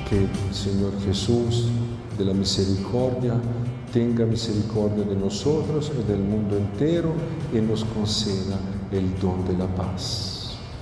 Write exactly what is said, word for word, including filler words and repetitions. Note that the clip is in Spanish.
Que el Señor Jesús de la misericordia tenga misericordia de nosotros y del mundo entero y nos conceda el don de la paz.